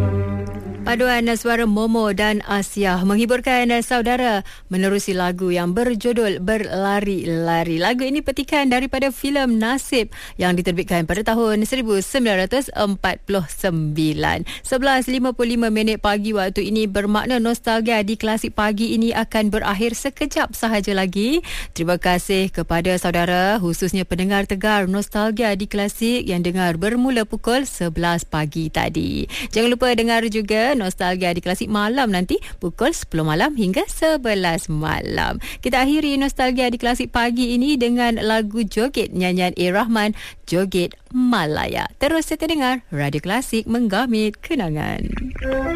Paduan suara Momo dan Asia menghiburkan saudara menerusi lagu yang berjudul Berlari-Lari. Lagu ini petikan daripada filem Nasib yang diterbitkan pada tahun 1949. 11.55 pagi waktu ini bermakna nostalgia di Klasik Pagi ini akan berakhir sekejap sahaja lagi. Terima kasih kepada saudara, khususnya pendengar tegar nostalgia di Klasik yang dengar bermula pukul 11 pagi tadi. Jangan lupa dengar juga nostalgia di Klasik malam nanti pukul 10 malam hingga 11 malam. Kita akhiri nostalgia di Klasik Pagi ini dengan lagu joget nyanyian A. Rahman, Joget Malaya. Terus kita dengar Radio Klasik menggamit kenangan.